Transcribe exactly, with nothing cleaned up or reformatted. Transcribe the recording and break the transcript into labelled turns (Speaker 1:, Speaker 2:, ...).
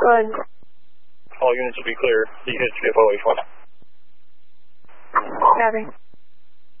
Speaker 1: Good.
Speaker 2: All units will be clear. D H F O H one.
Speaker 1: Copy.